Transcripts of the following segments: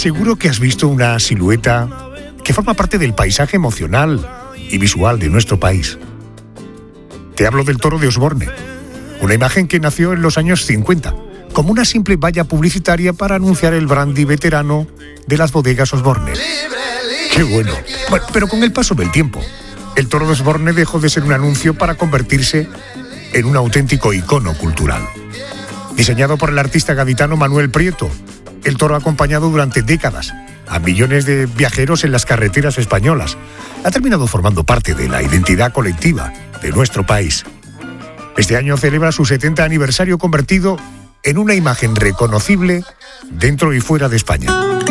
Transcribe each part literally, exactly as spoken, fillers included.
Seguro que has visto una silueta que forma parte del paisaje emocional y visual de nuestro país. Te hablo del toro de Osborne, una imagen que nació en los años cincuenta, como una simple valla publicitaria para anunciar el brandy veterano de las bodegas Osborne. ¡Qué bueno! Bueno, pero con el paso del tiempo, el toro de Osborne dejó de ser un anuncio para convertirse en un auténtico icono cultural. Diseñado por el artista gaditano Manuel Prieto, el toro ha acompañado durante décadas a millones de viajeros en las carreteras españolas. Ha terminado formando parte de la identidad colectiva de nuestro país. Este año celebra su setenta aniversario, convertido en una imagen reconocible dentro y fuera de España.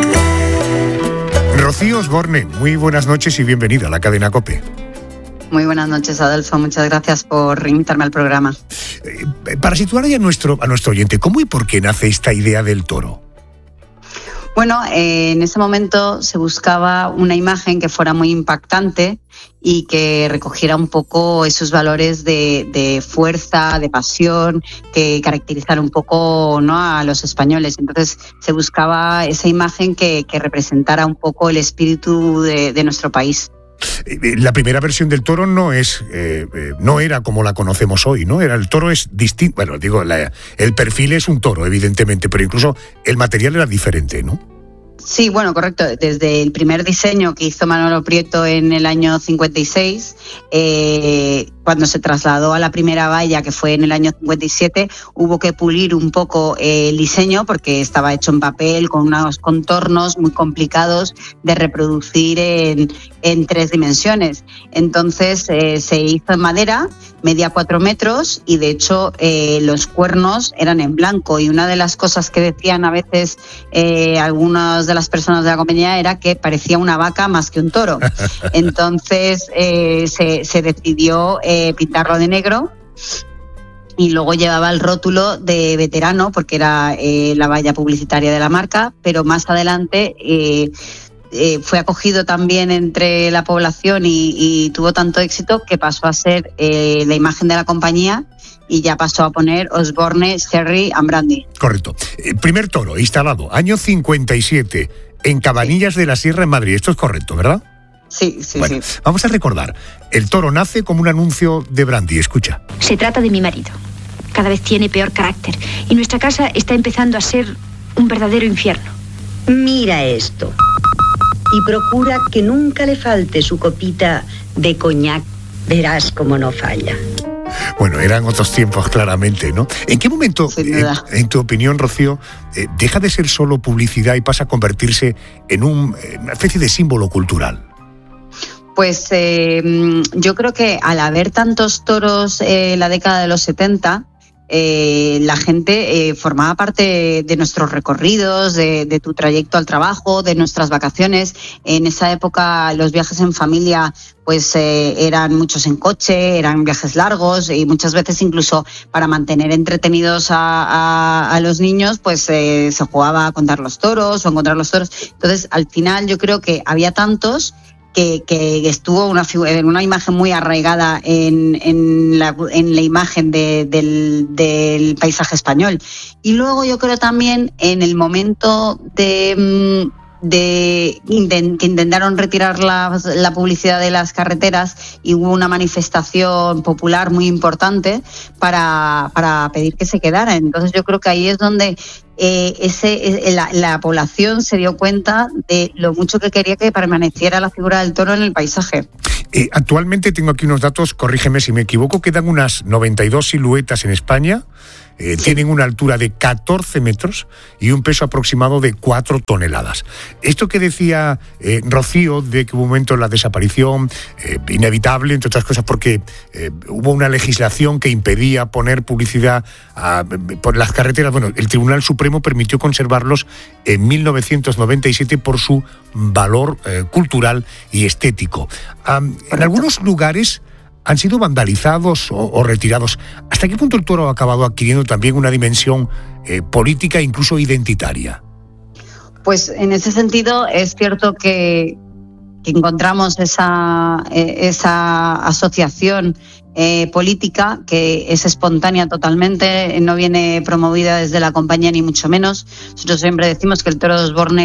Rocío Osborne, muy buenas noches y bienvenida a la cadena COPE. Muy buenas noches, Adolfo. Muchas gracias por invitarme al programa. Eh, para situar a nuestro, a nuestro oyente, ¿cómo y por qué nace esta idea del toro? Bueno, eh, en ese momento se buscaba una imagen que fuera muy impactante y que recogiera un poco esos valores de, de fuerza, de pasión, que caracterizara un poco, ¿no?, a los españoles. Entonces se buscaba esa imagen que, que representara un poco el espíritu de, de nuestro país. La primera versión del toro no es, eh, eh, no era como la conocemos hoy, ¿no? Era, el toro es distinto. Bueno, digo, la, el perfil es un toro, evidentemente, pero incluso el material era diferente, ¿no? Sí, bueno, correcto. Desde el primer diseño que hizo Manolo Prieto en el año cincuenta y seis, eh, cuando se trasladó a la primera valla, que fue en el año cincuenta y siete, hubo que pulir un poco eh, el diseño porque estaba hecho en papel con unos contornos muy complicados de reproducir en, en tres dimensiones. Entonces eh, se hizo en madera, medía cuatro metros y de hecho eh, los cuernos eran en blanco, y una de las cosas que decían a veces eh, algunas de las personas de la compañía era que parecía una vaca más que un toro. Entonces eh, se, se decidió eh, pintarlo de negro, y luego llevaba el rótulo de veterano porque era eh, la valla publicitaria de la marca, pero más adelante eh, eh, fue acogido también entre la población y, y tuvo tanto éxito que pasó a ser eh, la imagen de la compañía, y ya pasó a poner Osborne, Sherry and Brandy. Correcto. El primer toro instalado, año cincuenta y siete, en Cabanillas sí. de la Sierra, en Madrid. Esto es correcto, ¿verdad? Sí, sí, bueno, sí. Vamos a recordar. El toro nace como un anuncio de Brandy. Escucha. Se trata de mi marido. Cada vez tiene peor carácter y nuestra casa está empezando a ser un verdadero infierno. Mira esto. Y procura que nunca le falte su copita de coñac. Verás cómo no falla. Bueno, eran otros tiempos, claramente, ¿no? ¿En qué momento, en, en tu opinión, Rocío, eh, deja de ser solo publicidad y pasa a convertirse en, un, en una especie de símbolo cultural? Pues eh, yo creo que al haber tantos toros en la década de los setenta, eh, la gente eh, formaba parte de nuestros recorridos, de, de tu trayecto al trabajo, de nuestras vacaciones. En esa época los viajes en familia pues eh, eran muchos en coche, eran viajes largos, y muchas veces incluso para mantener entretenidos a, a, a los niños pues eh, se jugaba a contar los toros o a encontrar los toros. Entonces al final yo creo que había tantos Que, que estuvo una, una imagen muy arraigada en, en, la, en la imagen de, del, del paisaje español. Y luego yo creo también en el momento de, de que intentaron retirar la, la publicidad de las carreteras, y hubo una manifestación popular muy importante para, para pedir que se quedara. Entonces yo creo que ahí es donde Eh, ese, la, la población se dio cuenta de lo mucho que quería que permaneciera la figura del toro en el paisaje. Eh, actualmente tengo aquí unos datos, corrígeme si me equivoco, quedan unas noventa y dos siluetas en España, eh, sí. Tienen una altura de catorce metros y un peso aproximado de cuatro toneladas. Esto que decía eh, Rocío, de que hubo un momento en la desaparición, eh, inevitable, entre otras cosas, porque eh, hubo una legislación que impedía poner publicidad a, por las carreteras. Bueno, el Tribunal Supremo permitió conservarlos en mil novecientos noventa y siete por su valor eh, cultural y estético. Um, en algunos lugares han sido vandalizados o, o retirados. ¿Hasta qué punto el toro ha acabado adquiriendo también una dimensión eh, política e incluso identitaria? Pues en ese sentido es cierto que, que encontramos esa, eh, esa asociación eh, política que es espontánea totalmente, no viene promovida desde la compañía ni mucho menos. Nosotros siempre decimos que el toro de Osborne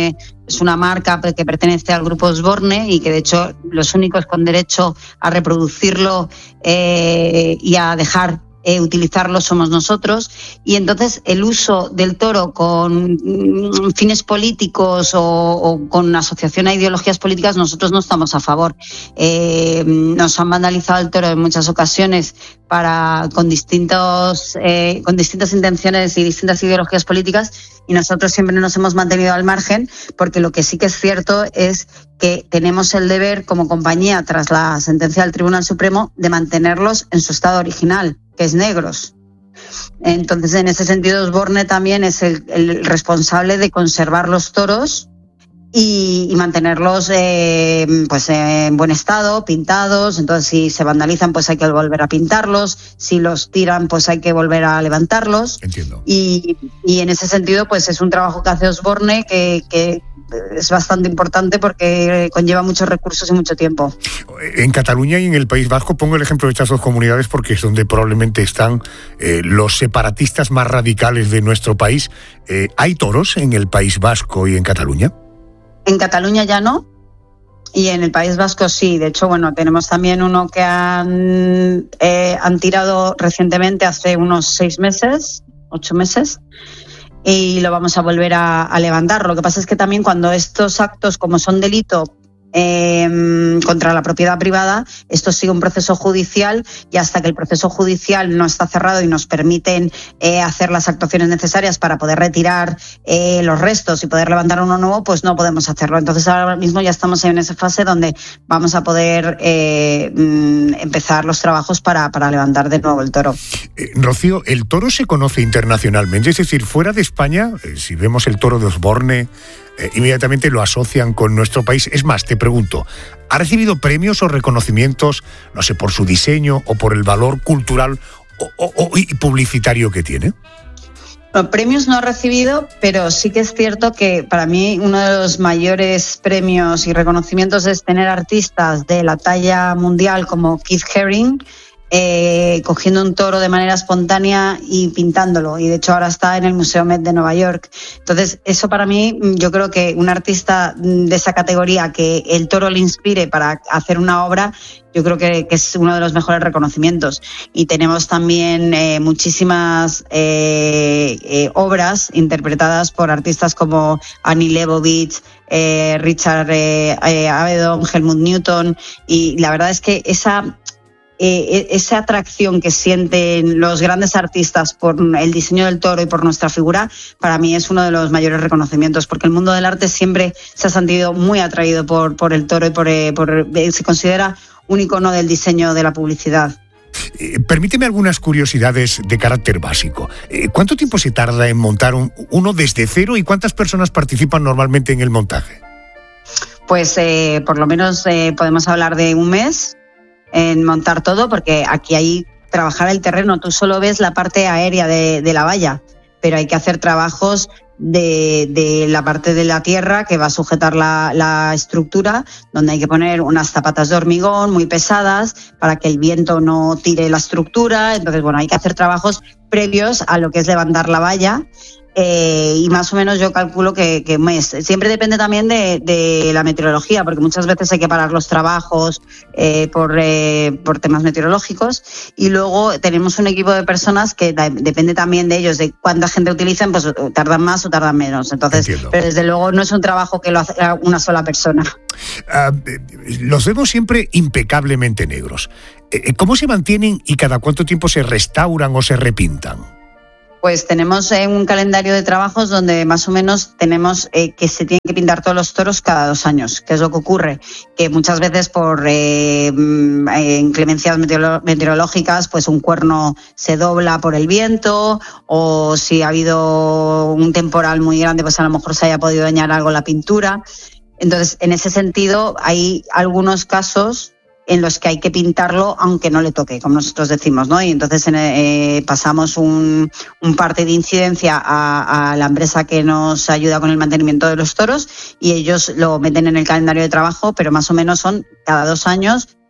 es una marca que pertenece al grupo Osborne y que de hecho los únicos con derecho a reproducirlo eh, y a dejar eh, utilizarlo somos nosotros. Y entonces el uso del toro con fines políticos o, o con asociación a ideologías políticas, nosotros no estamos a favor. Eh, nos han vandalizado el toro en muchas ocasiones para con distintos eh, con distintas intenciones y distintas ideologías políticas, y nosotros siempre nos hemos mantenido al margen, porque lo que sí que es cierto es que tenemos el deber como compañía, tras la sentencia del Tribunal Supremo, de mantenerlos en su estado original, que es negros. Entonces, en ese sentido, Osborne también es el, el responsable de conservar los toros y, y mantenerlos eh, pues en buen estado, pintados. Entonces, si se vandalizan, pues hay que volver a pintarlos. Si los tiran, pues hay que volver a levantarlos. Entiendo. Y, y en ese sentido, pues es un trabajo que hace Osborne que, que es bastante importante porque conlleva muchos recursos y mucho tiempo. En Cataluña y en el País Vasco, pongo el ejemplo de estas dos comunidades porque es donde probablemente están eh, los separatistas más radicales de nuestro país. Eh, ¿Hay toros en el País Vasco y en Cataluña? En Cataluña ya no, y en el País Vasco sí. De hecho, bueno, tenemos también uno que han, eh, han tirado recientemente, hace unos seis meses, ocho meses, y lo vamos a volver a, a levantar. Lo que pasa es que también cuando estos actos, como son delito eh, contra la propiedad privada, esto sigue un proceso judicial, y hasta que el proceso judicial no está cerrado y nos permiten eh, hacer las actuaciones necesarias para poder retirar eh, los restos y poder levantar uno nuevo, pues no podemos hacerlo. Entonces ahora mismo ya estamos en esa fase donde vamos a poder eh, empezar los trabajos para, para levantar de nuevo el toro. Eh, Rocío, ¿el toro se conoce internacionalmente? Es decir, fuera de España, eh, si vemos el toro de Osborne, Eh, inmediatamente lo asocian con nuestro país. Es más, te pregunto, ¿ha recibido premios o reconocimientos, no sé, por su diseño o por el valor cultural o, o, o y publicitario que tiene? Bueno, premios no ha recibido, pero sí que es cierto que para mí uno de los mayores premios y reconocimientos es tener artistas de la talla mundial como Keith Haring, Eh, cogiendo un toro de manera espontánea y pintándolo, y de hecho ahora está en el Museo Met de Nueva York. Entonces eso para mí, yo creo que un artista de esa categoría, que el toro le inspire para hacer una obra, yo creo que, que es uno de los mejores reconocimientos. Y tenemos también eh, muchísimas eh, eh, obras interpretadas por artistas como Annie Leibovitz, eh, Richard eh, eh, Avedon, Helmut Newton, y la verdad es que esa Eh, esa atracción que sienten los grandes artistas por el diseño del toro y por nuestra figura, para mí es uno de los mayores reconocimientos, porque el mundo del arte siempre se ha sentido muy atraído por, por el toro y por, eh, por, eh, se considera un icono del diseño de la publicidad. Eh, permíteme algunas curiosidades de carácter básico. Eh, ¿Cuánto tiempo se tarda en montar un, uno desde cero y cuántas personas participan normalmente en el montaje? Pues eh, por lo menos eh, podemos hablar de un mes en montar todo, porque aquí hay trabajar el terreno. Tú solo ves la parte aérea de, de la valla, pero hay que hacer trabajos de, de la parte de la tierra que va a sujetar la, la estructura, donde hay que poner unas zapatas de hormigón muy pesadas para que el viento no tire la estructura. Entonces, bueno, hay que hacer trabajos previos a lo que es levantar la valla. Eh, y más o menos yo calculo que, que un mes. Siempre depende también de, de la meteorología, porque muchas veces hay que parar los trabajos eh, por, eh, por temas meteorológicos, y luego tenemos un equipo de personas que da, depende también de ellos, de cuánta gente utilizan, pues tardan más o tardan menos. Entonces, Entiendo. Pero desde luego no es un trabajo que lo hace una sola persona. Uh, los vemos siempre impecablemente negros. ¿Cómo se mantienen y cada cuánto tiempo se restauran o se repintan? Pues tenemos eh, un calendario de trabajos donde más o menos tenemos eh, que se tienen que pintar todos los toros cada dos años. ¿Qué es lo que ocurre? Que muchas veces por eh, inclemencias meteoro- meteorológicas, pues un cuerno se dobla por el viento, o si ha habido un temporal muy grande, pues a lo mejor se haya podido dañar algo la pintura. Entonces, en ese sentido, hay algunos casos en los que hay que pintarlo aunque no le toque, como nosotros decimos, ¿no? Y entonces eh, pasamos un, un parte de incidencia a, a la empresa que nos ayuda con el mantenimiento de los toros, y ellos lo meten en el calendario de trabajo, pero más o menos son cada dos años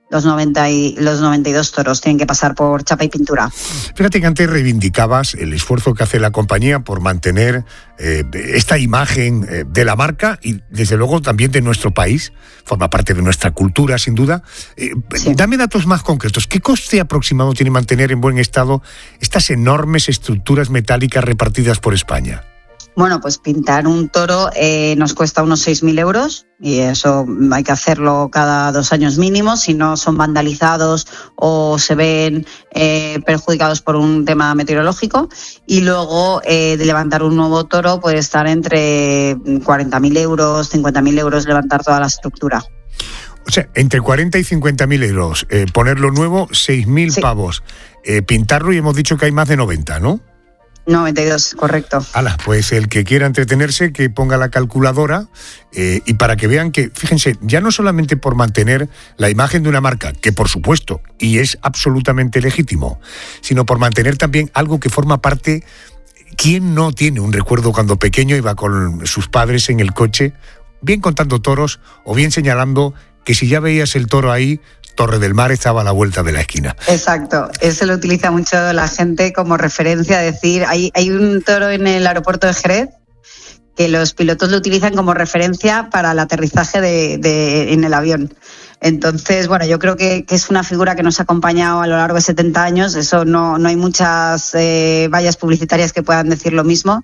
los noventa y, los noventa y dos toros tienen que pasar por chapa y pintura. Fíjate que antes reivindicabas el esfuerzo que hace la compañía por mantener eh, esta imagen eh, de la marca y desde luego también de nuestro país, forma parte de nuestra cultura sin duda. Eh, sí. Dame datos más concretos. ¿Qué coste aproximado tiene mantener en buen estado estas enormes estructuras metálicas repartidas por España? Bueno, pues pintar un toro eh, nos cuesta unos seis mil euros y eso hay que hacerlo cada dos años mínimo, si no son vandalizados o se ven eh, perjudicados por un tema meteorológico. Y luego eh, de levantar un nuevo toro puede estar entre cuarenta mil euros, cincuenta mil euros levantar toda la estructura. O sea, entre cuarenta y cincuenta mil euros, eh, ponerlo nuevo, seis mil sí. pavos. Eh, pintarlo y hemos dicho que hay más de noventa, ¿no? noventa y dos, correcto. Ala, pues el que quiera entretenerse, que ponga la calculadora eh, y para que vean que, fíjense, ya no solamente por mantener la imagen de una marca, que por supuesto, y es absolutamente legítimo, sino por mantener también algo que forma parte. ¿Quién no tiene un recuerdo cuando pequeño iba con sus padres en el coche, bien contando toros o bien señalando que si ya veías el toro ahí, Torre del Mar estaba a la vuelta de la esquina? Exacto, eso lo utiliza mucho la gente como referencia, decir, hay, hay un toro en el aeropuerto de Jerez que los pilotos lo utilizan como referencia para el aterrizaje de, de, en el avión. Entonces, bueno, yo creo que, que es una figura que nos ha acompañado a lo largo de setenta años, eso no, no hay muchas eh, vallas publicitarias que puedan decir lo mismo.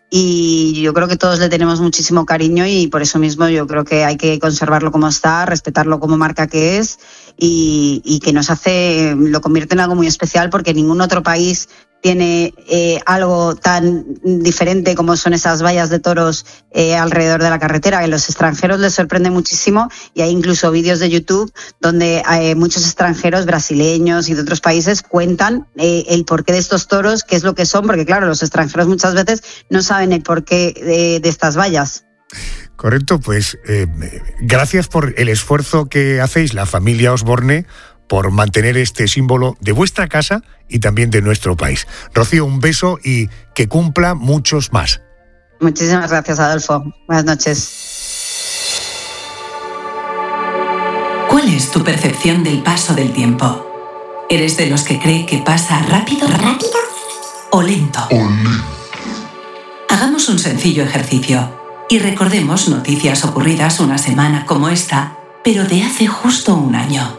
Y yo creo que todos le tenemos muchísimo cariño y por eso mismo yo creo que hay que conservarlo como está, respetarlo como marca que es y, y que nos hace, lo convierte en algo muy especial porque ningún otro país tiene eh, algo tan diferente como son esas vallas de toros eh, alrededor de la carretera. A los extranjeros les sorprende muchísimo y hay incluso vídeos de YouTube donde eh, muchos extranjeros brasileños y de otros países cuentan eh, el porqué de estos toros, qué es lo que son, porque claro, los extranjeros muchas veces no saben el porqué de, de estas vallas. Correcto, pues eh, gracias por el esfuerzo que hacéis la familia Osborne por mantener este símbolo de vuestra casa y también de nuestro país. Rocío, un beso y que cumpla muchos más. Muchísimas gracias, Adolfo. Buenas noches. ¿Cuál es tu percepción del paso del tiempo? ¿Eres de los que cree que pasa rápido, rápido o lento? Hagamos un sencillo ejercicio y recordemos noticias ocurridas una semana como esta, pero de hace justo un año.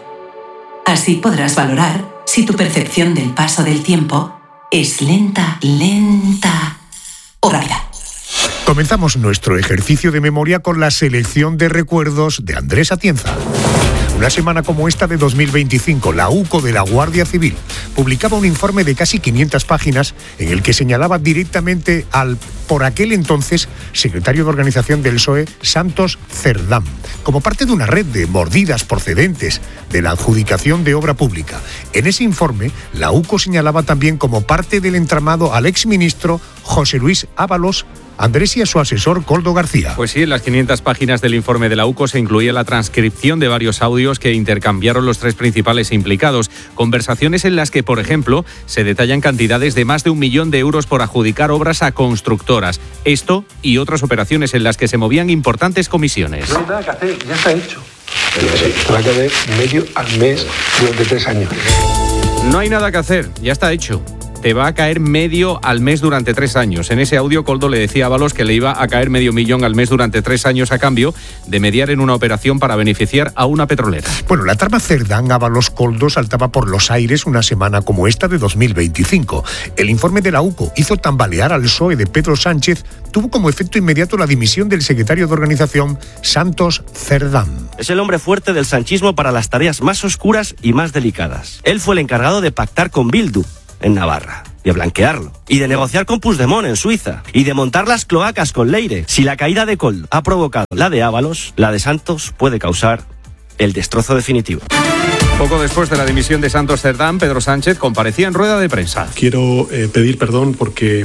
Así podrás valorar si tu percepción del paso del tiempo es lenta, lenta o rápida. Comenzamos nuestro ejercicio de memoria con la selección de recuerdos de Andrés Atienza. Una semana como esta de dos mil veinticinco, la UCO de la Guardia Civil publicaba un informe de casi quinientas páginas en el que señalaba directamente al, por aquel entonces, secretario de Organización del P S O E, Santos Cerdán, como parte de una red de mordidas procedentes de la adjudicación de obra pública. En ese informe, la UCO señalaba también como parte del entramado al exministro José Luis Ábalos, Andrés y a su asesor Koldo García. Pues sí, en las quinientas páginas del informe de la UCO se incluía la transcripción de varios audios que intercambiaron los tres principales implicados. Conversaciones en las que, por ejemplo, se detallan cantidades de más de un millón de euros por adjudicar obras a constructoras. Esto y otras operaciones en las que se movían importantes comisiones. No hay nada que hacer, ya está hecho. Te va a caer medio al mes durante tres años. No hay nada que hacer, ya está hecho. Te va a caer medio al mes durante tres años. En ese audio, Koldo le decía a Ábalos que le iba a caer medio millón al mes durante tres años a cambio de mediar en una operación para beneficiar a una petrolera. Bueno, la trama Cerdán Ábalos Koldo saltaba por los aires una semana como esta de dos mil veinticinco. El informe de la UCO hizo tambalear al P S O E de Pedro Sánchez, tuvo como efecto inmediato la dimisión del secretario de Organización, Santos Cerdán. Es el hombre fuerte del sanchismo para las tareas más oscuras y más delicadas. Él fue el encargado de pactar con Bildu en Navarra, de blanquearlo, y de negociar con Puigdemont en Suiza, y de montar las cloacas con Leire. Si la caída de Koldo ha provocado la de Ábalos, la de Santos puede causar el destrozo definitivo. Poco después de la dimisión de Santos Cerdán, Pedro Sánchez comparecía en rueda de prensa. Quiero eh, pedir perdón porque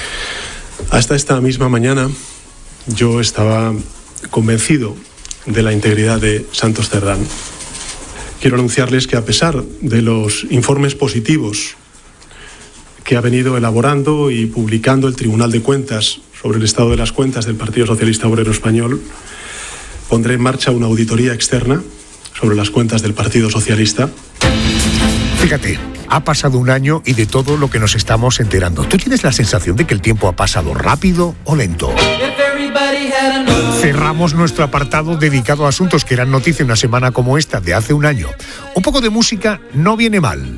hasta esta misma mañana yo estaba convencido de la integridad de Santos Cerdán. Quiero anunciarles que a pesar de los informes positivos que ha venido elaborando y publicando el Tribunal de Cuentas sobre el estado de las cuentas del Partido Socialista Obrero Español, pondré en marcha una auditoría externa sobre las cuentas del Partido Socialista. Fíjate, ha pasado un año y de todo lo que nos estamos enterando. ¿Tú tienes la sensación de que el tiempo ha pasado rápido o lento? Cerramos nuestro apartado dedicado a asuntos que eran noticia una semana como esta de hace un año. Un poco de música no viene mal.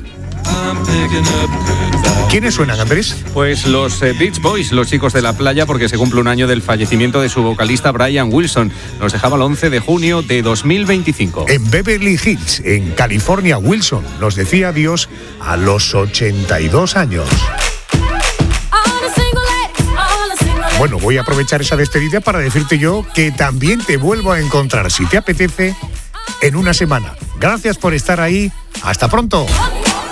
¿Quiénes suenan, Andrés? Pues los eh, Beach Boys, los chicos de la playa, porque se cumple un año del fallecimiento de su vocalista Brian Wilson. Nos dejaba el once de junio de dos mil veinticinco. En Beverly Hills, en California, Wilson nos decía adiós a los ochenta y dos años. Bueno, voy a aprovechar esa despedida para decirte yo que también te vuelvo a encontrar, si te apetece, en una semana. Gracias por estar ahí. Hasta pronto.